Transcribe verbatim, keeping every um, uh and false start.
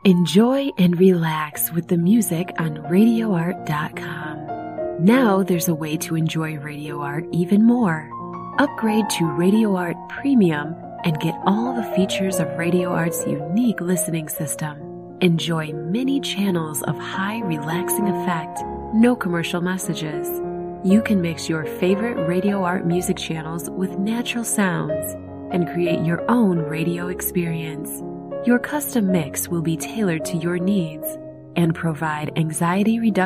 Enjoy and relax with the music on radio art dot com. Now there's a way to enjoy Radio Art even more. Upgrade to Radio Art Premium and get all the features of Radio Art's unique listening system. Enjoy many channels of high relaxing effect, no commercial messages. You can mix your favorite Radio Art music channels with natural sounds and create your own radio experience. Your custom mix will be tailored to your needs and provide anxiety reduction